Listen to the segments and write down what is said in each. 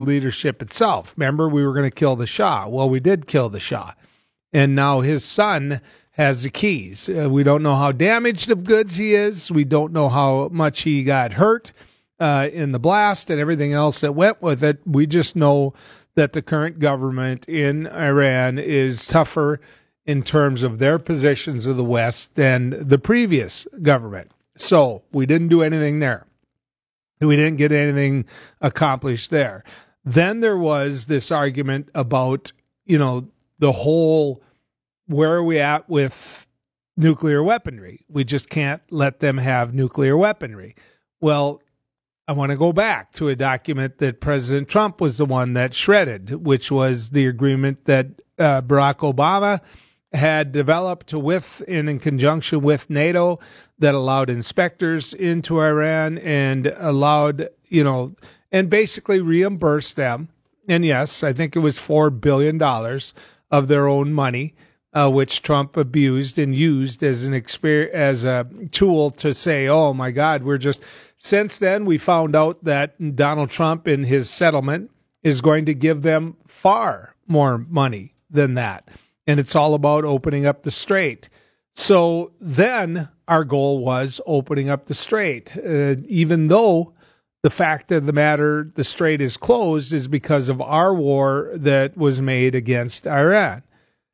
leadership itself. Remember, we were going to kill the Shah. Well, we did kill the Shah. And now his son has the keys. We don't know how damaged of goods he is. We don't know how much he got hurt in the blast and everything else that went with it. We just know that the current government in Iran is tougher in terms of their positions of the West than the previous government. So we didn't do anything there. We didn't get anything accomplished there. Then there was this argument about, the whole, where are we at with nuclear weaponry? We just can't let them have nuclear weaponry. Well, I want to go back to a document that President Trump was the one that shredded, which was the agreement that Barack Obama had developed in conjunction with NATO that allowed inspectors into Iran and allowed, and basically reimbursed them. And yes, I think it was $4 billion of their own money, which Trump abused and used as as a tool to say, oh my God, since then we found out that Donald Trump in his settlement is going to give them far more money than that. And it's all about opening up the strait. So then our goal was opening up the strait, even though the fact of the matter, the strait is closed, is because of our war that was made against Iran.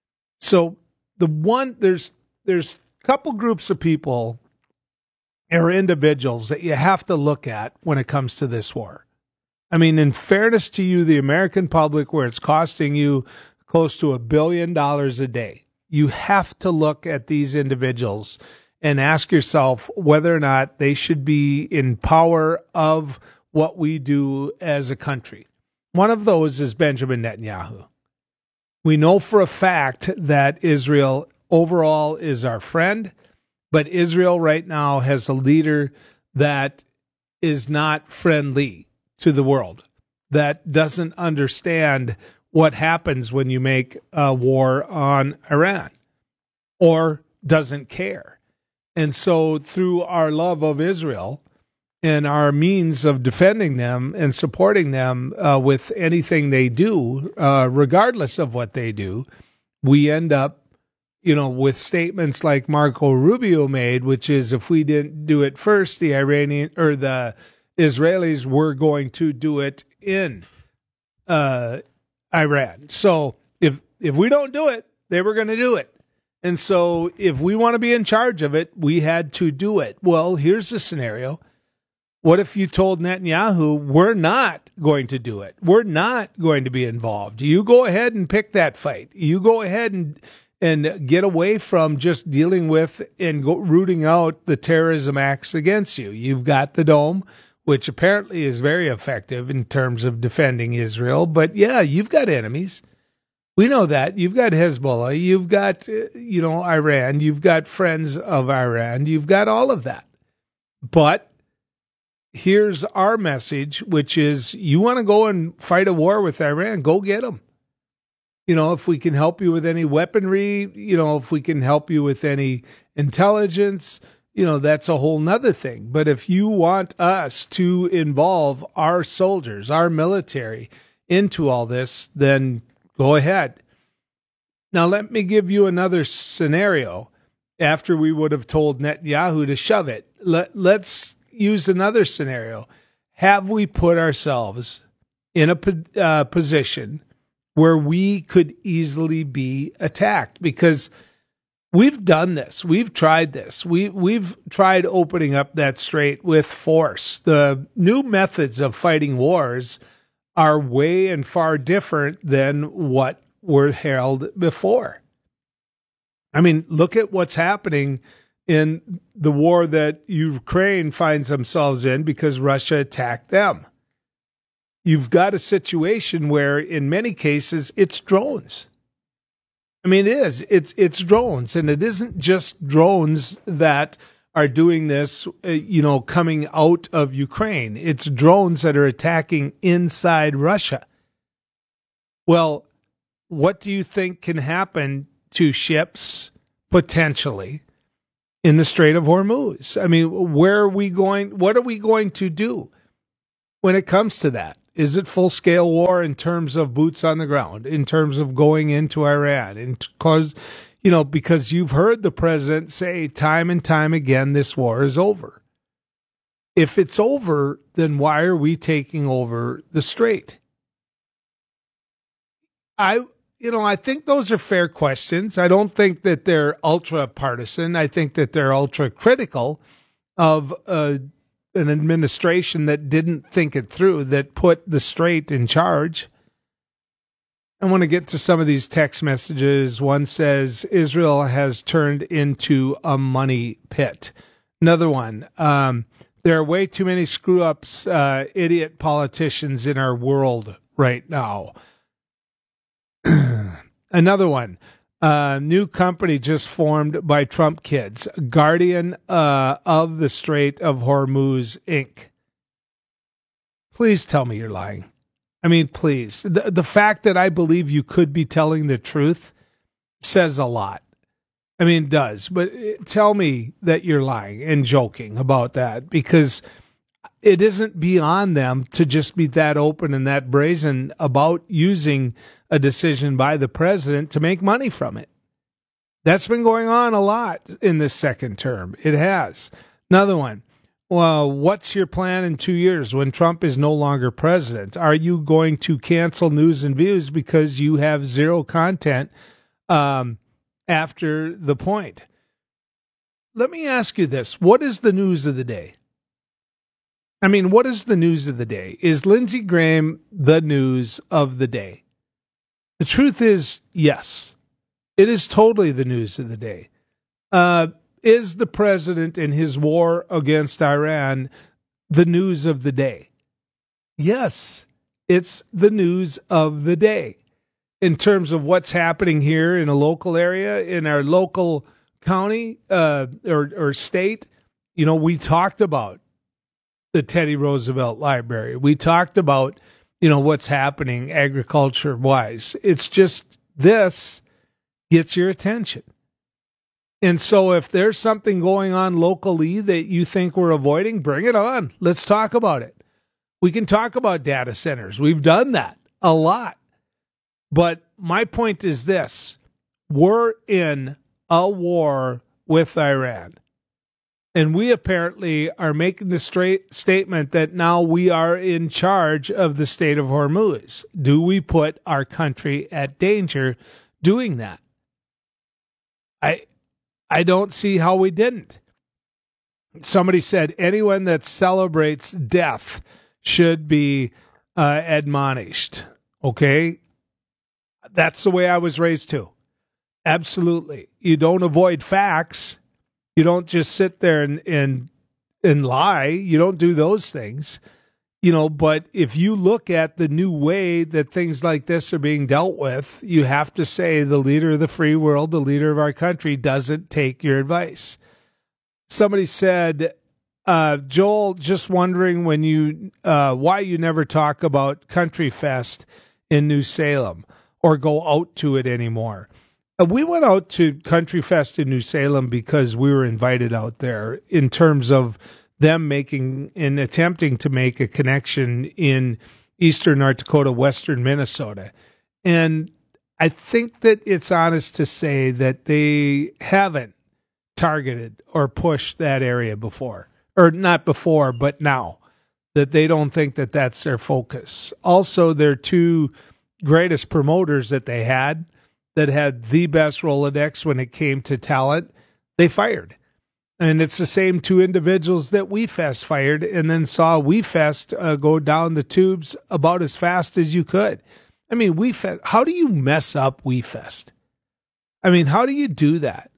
So there's a couple groups of people or individuals that you have to look at when it comes to this war. I mean, in fairness to you, the American public, where it's costing you close to $1 billion a day, you have to look at these individuals and ask yourself whether or not they should be in power of what we do as a country. One of those is Benjamin Netanyahu. We know for a fact that Israel overall is our friend, but Israel right now has a leader that is not friendly to the world, that doesn't understand what happens when you make a war on Iran, or doesn't care. And so through our love of Israel and our means of defending them and supporting them with anything they do, regardless of what they do, we end up, with statements like Marco Rubio made, which is, if we didn't do it first, the Israelis were going to do it in Iran. So if we don't do it, they were going to do it. And so if we want to be in charge of it, we had to do it. Well, here's the scenario. What if you told Netanyahu, we're not going to do it? We're not going to be involved. You go ahead and pick that fight. You go ahead and get away from just dealing with and rooting out the terrorism acts against you. You've got the Dome, which apparently is very effective in terms of defending Israel. But yeah, you've got enemies. We know that. You've got Hezbollah. You've got, Iran. You've got friends of Iran. You've got all of that. But here's our message, which is, you want to go and fight a war with Iran, go get them. If we can help you with any weaponry, if we can help you with any intelligence, that's a whole nother thing. But if you want us to involve our soldiers, our military into all this, then go ahead. Now, let me give you another scenario after we would have told Netanyahu to shove it. Let's use another scenario. Have we put ourselves in a position where we could easily be attacked? Because we've done this. We've tried this. We've tried opening up that strait with force. The new methods of fighting wars are way and far different than what were held before. I mean, look at what's happening in the war that Ukraine finds themselves in because Russia attacked them. You've got a situation where, in many cases, it's drones. I mean, it is. It's drones, and it isn't just drones that are doing this, coming out of Ukraine. It's drones that are attacking inside Russia. Well, what do you think can happen to ships potentially in the Strait of Hormuz? I mean, where are we going? What are we going to do when it comes to that? Is it full-scale war in terms of boots on the ground, in terms of going into Iran? Because you've heard the president say time and time again, this war is over. If it's over, then why are we taking over the strait? I think those are fair questions. I don't think that they're ultra partisan. I think that they're ultra critical of an administration that didn't think it through, that put the strait in charge. I want to get to some of these text messages. One says Israel has turned into a money pit. Another one, there are way too many screw-ups, idiot politicians in our world right now. Another one, new company just formed by Trump kids, Guardian of the Strait of Hormuz, Inc. Please tell me you're lying. I mean, please. The fact that I believe you could be telling the truth says a lot. I mean, it does. But tell me that you're lying and joking about that, because it isn't beyond them to just be that open and that brazen about using a decision by the president to make money from it. That's been going on a lot in this second term. It has. Another one. Well, what's your plan in 2 years when Trump is no longer president? Are you going to cancel News and Views because you have zero content after the point? Let me ask you this. What is the news of the day? I mean, what is the news of the day? Is Lindsey Graham the news of the day? The truth is, yes. It is totally the news of the day. Is the president and his war against Iran the news of the day? Yes, it's the news of the day. In terms of what's happening here in a local area, in our local county or state, we talked about the Teddy Roosevelt Library. We talked about, what's happening agriculture-wise. It's just this gets your attention. And so if there's something going on locally that you think we're avoiding, bring it on. Let's talk about it. We can talk about data centers. We've done that a lot. But my point is this. We're in a war with Iran. And we apparently are making the straight statement that now we are in charge of the Strait of Hormuz. Do we put our country at danger doing that? I don't see how we didn't. Somebody said anyone that celebrates death should be admonished. Okay? That's the way I was raised too. Absolutely. You don't avoid facts. You don't just sit there and lie. You don't do those things. But if you look at the new way that things like this are being dealt with, you have to say the leader of the free world, the leader of our country, doesn't take your advice. Somebody said, Joel, just wondering why you never talk about Country Fest in New Salem or go out to it anymore. We went out to Country Fest in New Salem because we were invited out there in terms of them making and attempting to make a connection in eastern North Dakota, western Minnesota. And I think that it's honest to say that they haven't targeted or pushed that area before. Or not before, but now. That they don't think that that's their focus. Also, their two greatest promoters that they had that had the best Rolodex when it came to talent, they fired. And it's the same two individuals that WeFest fired and then saw WeFest go down the tubes about as fast as you could. I mean, WeFest, how do you mess up WeFest? I mean, how do you do that?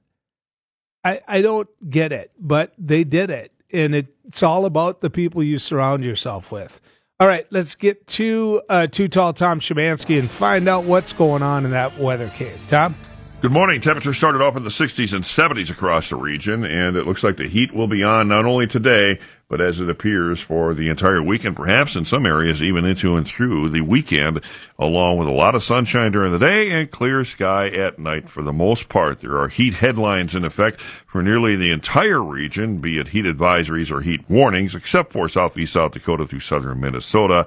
I don't get it, but they did it. And it's all about the people you surround yourself with. All right, let's get to Too Tall Tom Szymanski and find out what's going on in that weather cave. Tom? Good morning. Temperatures started off in the 60s and 70s across the region, and it looks like the heat will be on not only today, but as it appears for the entire weekend, perhaps in some areas even into and through the weekend, along with a lot of sunshine during the day and clear sky at night for the most part. There are heat headlines in effect for nearly the entire region, be it heat advisories or heat warnings, except for southeast South Dakota through southern Minnesota.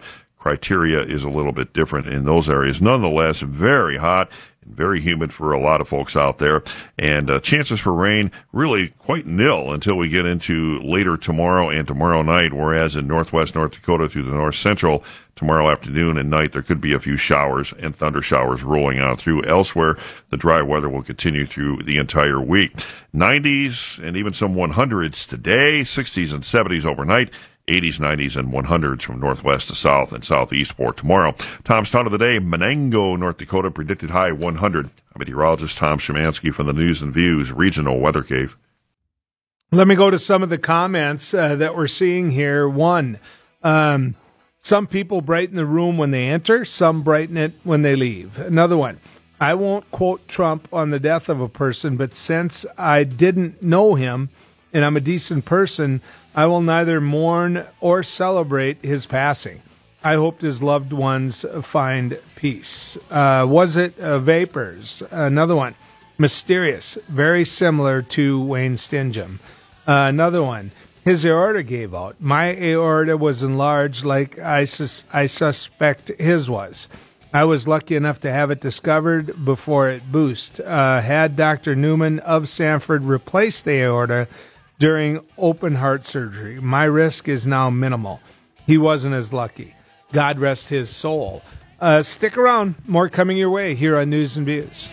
criteria is a little bit different in those areas. Nonetheless, very hot and very humid for a lot of folks out there, and chances for rain really quite nil until we get into later tomorrow and tomorrow night, whereas in northwest North Dakota through the north central, tomorrow afternoon and night, there could be a few showers and thunder showers rolling out through. Elsewhere, the dry weather will continue through the entire week. 90s and even some 100s today, 60s and 70s overnight, 80s, 90s, and 100s from northwest to south and southeast for tomorrow. Tom's Town of the Day, Menango, North Dakota, predicted high 100. I'm meteorologist Tom Szymanski from the News and Views Regional Weather Cave. Let me go to some of the comments that we're seeing here. One, some people brighten the room when they enter, some brighten it when they leave. Another one, I won't quote Trump on the death of a person, but since I didn't know him and I'm a decent person, I will neither mourn or celebrate his passing. I hoped his loved ones find peace. Was it vapors? Another one, mysterious, very similar to Wayne Stingham. Another one, his aorta gave out. My aorta was enlarged like I suspect his was. I was lucky enough to have it discovered before it burst. Had Dr. Newman of Sanford replace the aorta during open heart surgery, my risk is now minimal. He wasn't as lucky. God rest his soul. Stick around. More coming your way here on News and Views.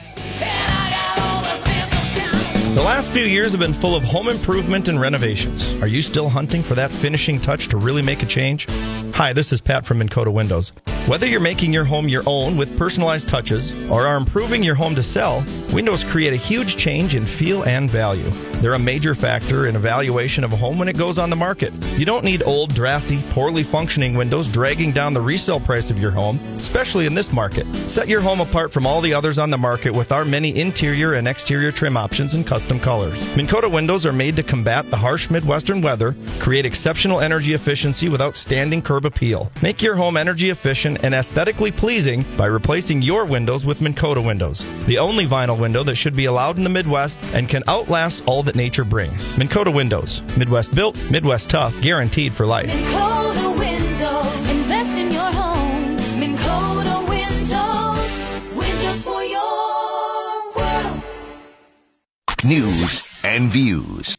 The last few years have been full of home improvement and renovations. Are you still hunting for that finishing touch to really make a change? Hi, this is Pat from Minn Kota Windows. Whether you're making your home your own with personalized touches or are improving your home to sell, windows create a huge change in feel and value. They're a major factor in evaluation of a home when it goes on the market. You don't need old, drafty, poorly functioning windows dragging down the resale price of your home, especially in this market. Set your home apart from all the others on the market with our many interior and exterior trim options and custom colors. Minn Kota windows are made to combat the harsh Midwestern weather, create exceptional energy efficiency with outstanding curb appeal. Make your home energy efficient and aesthetically pleasing by replacing your windows with Minn Kota windows, the only vinyl window that should be allowed in the Midwest and can outlast all that nature brings. Minn Kota windows, Midwest built, Midwest tough, guaranteed for life. Minn Kota windows, invest in your home. Minn Kota windows, windows for your world. News and Views.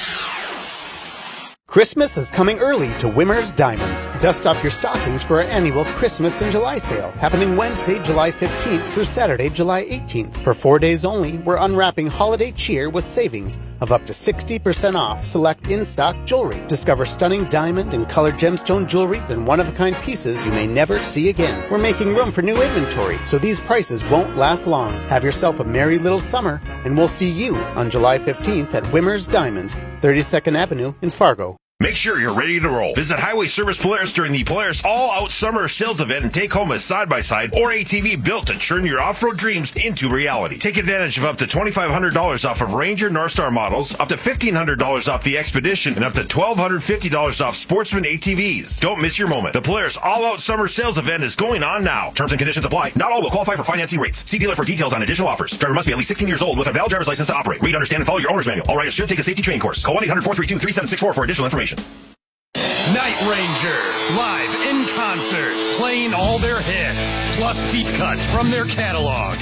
Christmas is coming early to Wimmer's Diamonds. Dust off your stockings for our annual Christmas in July sale, happening Wednesday, July 15th through Saturday, July 18th. For 4 days only, we're unwrapping holiday cheer with savings of up to 60% off select in-stock jewelry. Discover stunning diamond and colored gemstone jewelry, then one-of-a-kind pieces you may never see again. We're making room for new inventory, so these prices won't last long. Have yourself a merry little summer, and we'll see you on July 15th at Wimmer's Diamonds, 32nd Avenue in Fargo. Make sure you're ready to roll. Visit Highway Service Polaris during the Polaris All-Out Summer Sales Event and take home a side-by-side or ATV built to turn your off-road dreams into reality. Take advantage of up to $2,500 off of Ranger Northstar models, up to $1,500 off the Expedition, and up to $1,250 off Sportsman ATVs. Don't miss your moment. The Polaris All-Out Summer Sales Event is going on now. Terms and conditions apply. Not all will qualify for financing rates. See dealer for details on additional offers. Driver must be at least 16 years old with a valid driver's license to operate. Read, understand, and follow your owner's manual. All riders should take a safety training course. Call 1-800-432-3764 for additional information. Night Ranger, live in concert, playing all their hits, plus deep cuts from their catalog.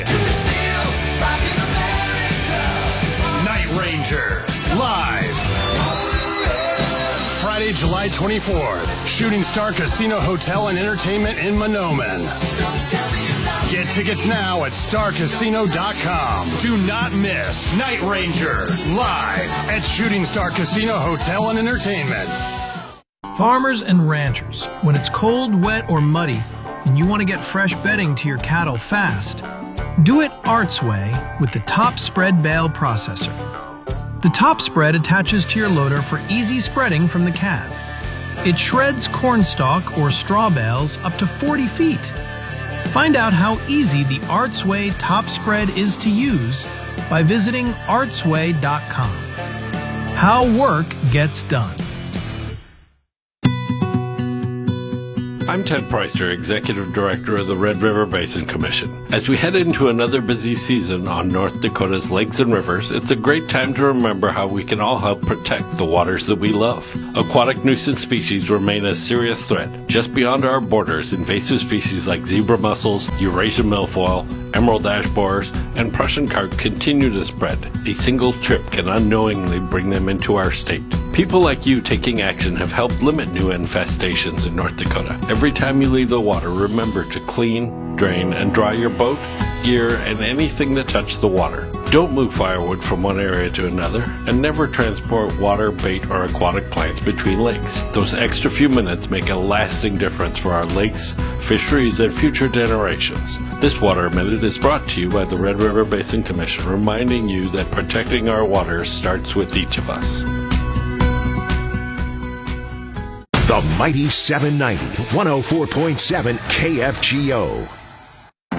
Night Ranger, live. Friday, July 24th, Shooting Star Casino Hotel and Entertainment in Mahnomen. Get tickets now at starcasino.com. Do not miss Night Ranger, live at Shooting Star Casino Hotel and Entertainment. Farmers and ranchers, when it's cold, wet, or muddy, and you want to get fresh bedding to your cattle fast, do it Arts Way with the Top Spread Bale Processor. The Top Spread attaches to your loader for easy spreading from the cab. It shreds cornstalk or straw bales up to 40 feet. Find out how easy the Arts Way Top Spread is to use by visiting artsway.com. How work gets done. I'm Ted Preuster, Executive Director of the Red River Basin Commission. As we head into another busy season on North Dakota's lakes and rivers, it's a great time to remember how we can all help protect the waters that we love. Aquatic nuisance species remain a serious threat. Just beyond our borders, invasive species like zebra mussels, Eurasian milfoil, emerald ash borers, and Prussian carp continue to spread. A single trip can unknowingly bring them into our state. People like you taking action have helped limit new infestations in North Dakota. Every time you leave the water, remember to clean, drain, and dry your boat, gear, and anything that touches the water. Don't move firewood from one area to another, and never transport water, bait, or aquatic plants between lakes. Those extra few minutes make a lasting difference for our lakes, fisheries, and future generations. This Water Minute is brought to you by the Red River Basin Commission, reminding you that protecting our waters starts with each of us. The Mighty 790, 104.7 KFGO.